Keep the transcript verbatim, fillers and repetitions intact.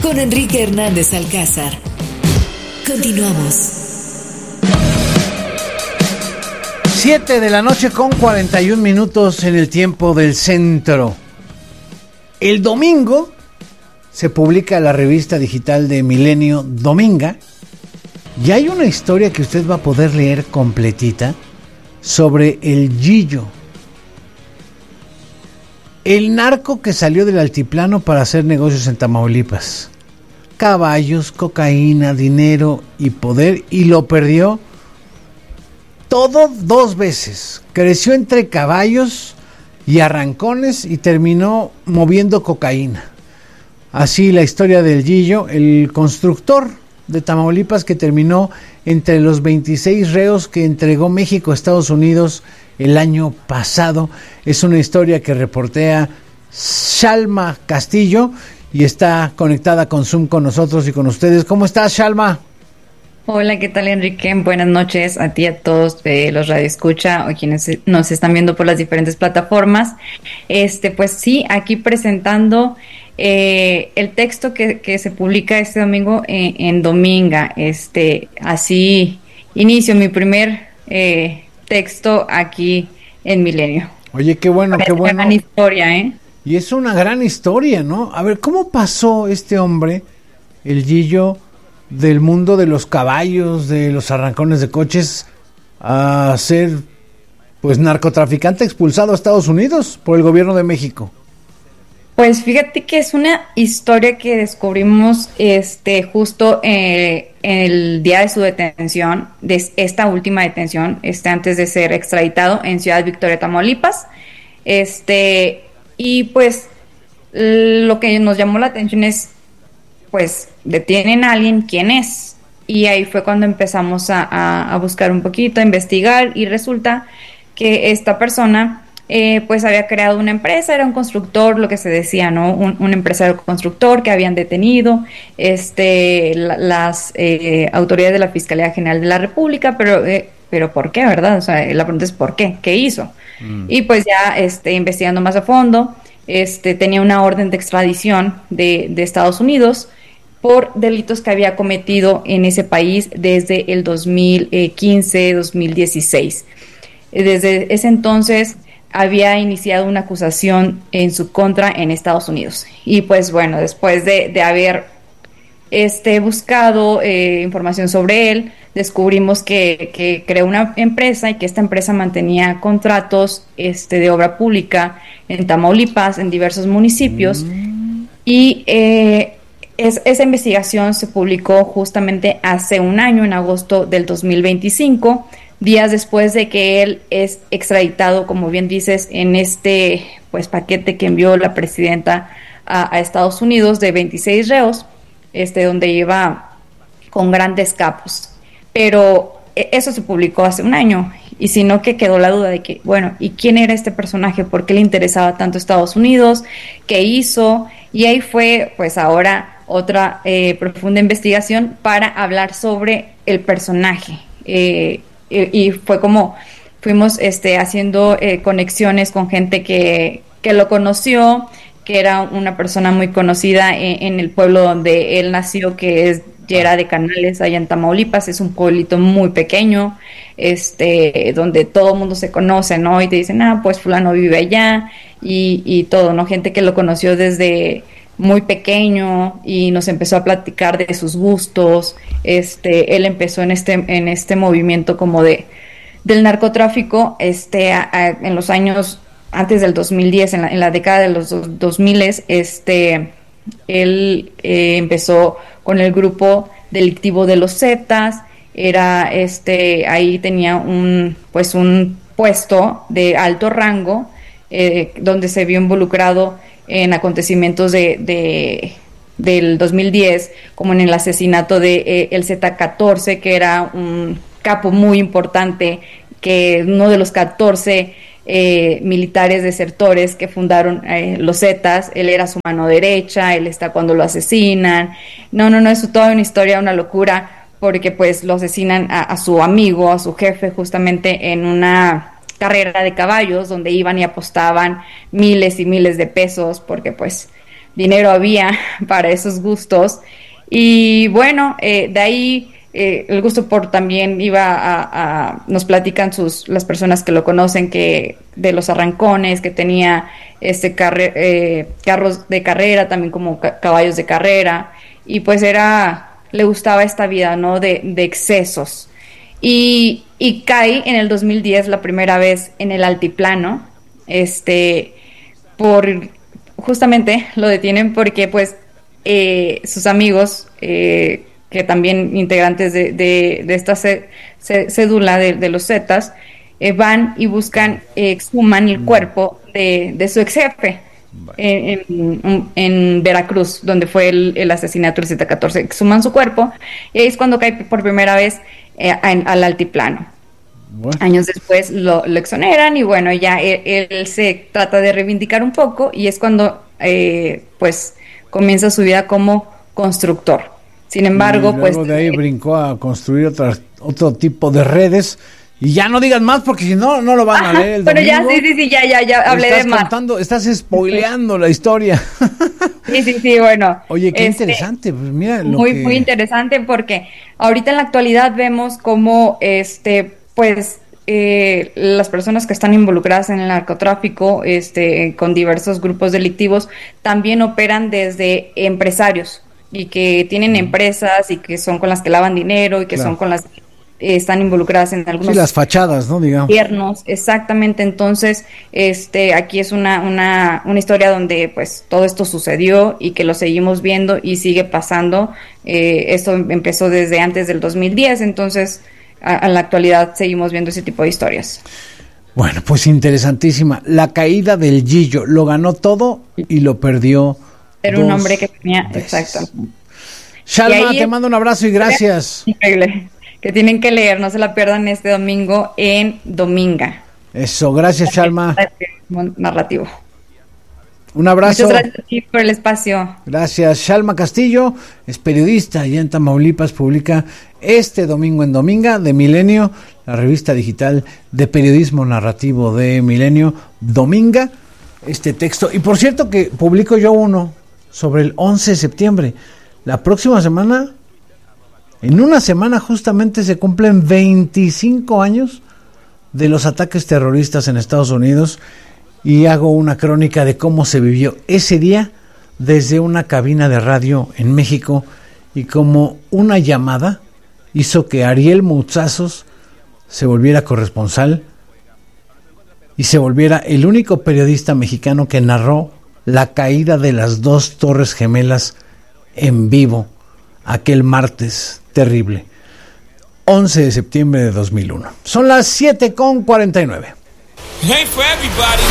con Enrique Hernández Alcázar. Continuamos. Siete de la noche con cuarenta y un minutos en el tiempo del centro. El domingo se publica la revista digital de Milenio Dominga y hay una historia que usted va a poder leer completita sobre el Gillo, el narco que salió del altiplano para hacer negocios en Tamaulipas. Caballos, cocaína, dinero y poder, y lo perdió todo dos veces. Creció entre caballos y arrancones y terminó moviendo cocaína. Así la historia del Gillo, el constructor de Tamaulipas que terminó entre los veintiséis reos que entregó México a Estados Unidos el año pasado. Es una historia que reportea Shalma Castillo y está conectada con Zoom con nosotros y con ustedes. ¿Cómo estás, Shalma? Hola, ¿qué tal, Enrique? Buenas noches a ti y a todos eh, los radioescucha o quienes nos están viendo por las diferentes plataformas. Este, pues sí, aquí presentando eh, el texto que, que se publica este domingo en, en Dominga. Este, así inicio mi primer eh, texto aquí en Milenio. Oye, qué bueno, qué bueno. Es una gran historia, ¿eh? Y es una gran historia, ¿no? A ver, ¿cómo pasó este hombre, el Gillo, del mundo de los caballos, de los arrancones de coches, a ser, pues, narcotraficante expulsado a Estados Unidos por el gobierno de México? Pues fíjate que es una historia que descubrimos este justo eh, el día de su detención, de esta última detención, este antes de ser extraditado en Ciudad Victoria, Tamaulipas. Este, y pues lo que nos llamó la atención es, pues, detienen a alguien, ¿quién es? Y ahí fue cuando empezamos a, a, a buscar un poquito, a investigar, y resulta que esta persona eh, pues había creado una empresa, era un constructor, lo que se decía, ¿no? Un, un empresario constructor que habían detenido este, la, las eh, autoridades de la Fiscalía General de la República, pero, eh, pero ¿por qué, verdad? O sea, la pregunta es ¿por qué? ¿Qué hizo? Mm. Y pues ya este, investigando más a fondo, este, tenía una orden de extradición de, de Estados Unidos por delitos que había cometido en ese país desde el dos mil quince, dos mil dieciséis. Desde ese entonces había iniciado una acusación en su contra en Estados Unidos. Y pues bueno, después de, de haber este, buscado eh, información sobre él, descubrimos que, que creó una empresa y que esta empresa mantenía contratos este, de obra pública en Tamaulipas, en diversos municipios. Mm. Y eh, Es, esa investigación se publicó justamente hace un año, en agosto del dos mil veinticinco, días después de que él es extraditado, como bien dices, en este pues paquete que envió la presidenta a, a Estados Unidos de veintiséis reos, este, donde iba con grandes capos. Pero eso se publicó hace un año, y sino que quedó la duda de que, bueno, ¿y quién era este personaje? ¿Por qué le interesaba tanto Estados Unidos? ¿Qué hizo? Y ahí fue, pues ahora, otra eh, profunda investigación para hablar sobre el personaje. Eh, y, y fue como fuimos este, haciendo eh, conexiones con gente que, que lo conoció, que era una persona muy conocida en, en el pueblo donde él nació, que es Llera de Canales, allá en Tamaulipas. Es un pueblito muy pequeño, este, donde todo el mundo se conoce, ¿no? Y te dicen, ah, pues fulano vive allá, y, y todo, ¿no? Gente que lo conoció desde muy pequeño y nos empezó a platicar de sus gustos. Este, él empezó en este, en este movimiento como de del narcotráfico, este, a, a, en los años antes del dos mil diez, en la, en la década de los dos mil, este, él eh, empezó con el grupo delictivo de los Zetas. Era, este, ahí tenía un, pues un puesto de alto rango, eh, donde se vio involucrado en acontecimientos de, de del dos mil diez, como en el asesinato de eh, el zeta catorce, que era un capo muy importante, que uno de los catorce eh, militares desertores que fundaron eh, los Zetas. Él era su mano derecha, él está cuando lo asesinan. No, no, no, es toda una historia, una locura, porque pues lo asesinan a, a su amigo, a su jefe, justamente en una carrera de caballos donde iban y apostaban miles y miles de pesos, porque pues dinero había para esos gustos. Y bueno, eh, de ahí eh, el gusto por también iba a, a, nos platican sus las personas que lo conocen, que de los arrancones, que tenía este carre, eh, carros de carrera, también como ca- caballos de carrera, y pues era, le gustaba esta vida, ¿no? De, de excesos. Y, y cae en el dos mil diez la primera vez en el altiplano, este, por, justamente lo detienen porque pues Eh, sus amigos, eh, que también integrantes de, de, de esta c- c- cédula de, de los Zetas, eh, van y buscan, eh, exhuman el cuerpo de, de su ex jefe en, en, en Veracruz, donde fue el, el asesinato del Z catorce. Exhuman su cuerpo y ahí es cuando cae por primera vez eh, en, al altiplano. Bueno. Años después lo, lo exoneran y bueno, ya él, él se trata de reivindicar un poco y es cuando eh, pues comienza su vida como constructor. Sin embargo, y pues de ahí brincó a construir otra, otro tipo de redes. Y ya no digas más porque si no, no lo van ajá, a leer el pero domingo. ya, sí, sí, sí, ya, ya, ya hablé estás de más. Contando, estás spoileando la historia. Sí, sí, sí, bueno. Oye, qué este, interesante. Pues mira, lo muy, que... muy interesante porque ahorita en la actualidad vemos cómo, este, pues, eh, las personas que están involucradas en el narcotráfico, este, con diversos grupos delictivos, también operan desde empresarios y que tienen empresas y que son con las que lavan dinero y que claro. son con las que eh, están involucradas en algunos sí, las fachadas, ¿no? Digamos. Gobiernos, exactamente. Entonces, este, aquí es una, una, una historia donde, pues, todo esto sucedió y que lo seguimos viendo y sigue pasando. Eh, esto empezó desde antes del dos mil diez, entonces a, a la actualidad seguimos viendo ese tipo de historias. Bueno, pues interesantísima. La caída del Gillo, lo ganó todo y lo perdió. Era un hombre que tenía, veces. Exacto. Shalma, te mando un abrazo y gracias. Increíble. Que tienen que leer, no se la pierdan este domingo en Dominga. Eso, gracias, Shalma. Narrativo. Un abrazo. Muchas gracias a ti por el espacio. Gracias. Shalma Castillo es periodista allá en Tamaulipas, publica este domingo en Dominga de Milenio, la revista digital de periodismo narrativo de Milenio, Dominga, este texto. Y por cierto que publico yo uno sobre el once de septiembre. La próxima semana, en una semana justamente se cumplen veinticinco años de los ataques terroristas en Estados Unidos. Y hago una crónica de cómo se vivió ese día desde una cabina de radio en México y cómo una llamada hizo que Ariel Mouzazos se volviera corresponsal y se volviera el único periodista mexicano que narró la caída de las dos Torres Gemelas en vivo aquel martes terrible, once de septiembre de dos mil uno. Son las siete con cuarenta y nueve. Hey, for everybody.